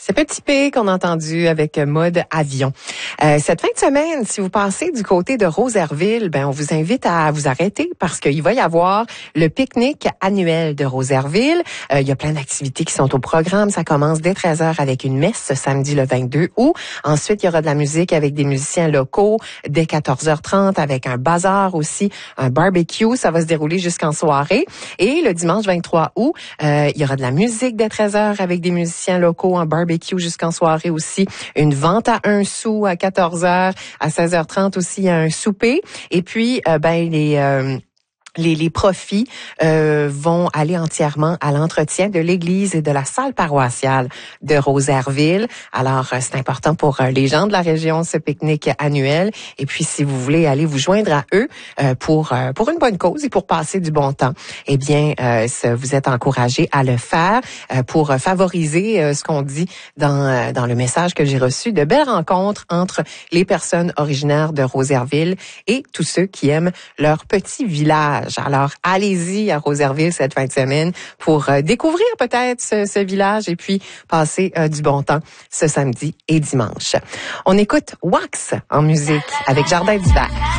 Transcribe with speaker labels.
Speaker 1: C'est Petit P qu'on a entendu avec Mode Avion. Cette fin de semaine, si vous passez du côté de Rosaireville, on vous invite à vous arrêter parce qu'il va y avoir le pique-nique annuel de Rosaireville. Il y a plein d'activités qui sont au programme. Ça commence dès 13h avec une messe ce samedi le 22 août. Ensuite, il y aura de la musique avec des musiciens locaux dès 14h30 avec un bazar aussi, un barbecue. Ça va se dérouler jusqu'en soirée. Et le dimanche 23 août, il y aura de la musique dès 13h avec des musiciens locaux, un barbecue jusqu'en soirée aussi, une vente à 1 sou à 14h, à 16h30 aussi un souper. Et puis, les profits vont aller entièrement à l'entretien de l'église et de la salle paroissiale de Rosaireville. Alors, c'est important pour les gens de la région, ce pique-nique annuel. Et puis, si vous voulez aller vous joindre à eux pour une bonne cause et pour passer du bon temps, eh bien, vous êtes encouragés à le faire pour favoriser ce qu'on dit dans le message que j'ai reçu, de belles rencontres entre les personnes originaires de Rosaireville et tous ceux qui aiment leur petit village. Alors, allez-y à Rosaireville cette fin de semaine pour découvrir peut-être ce village et puis passer du bon temps ce samedi et dimanche. On écoute Wax en musique avec Jardin d'hiver.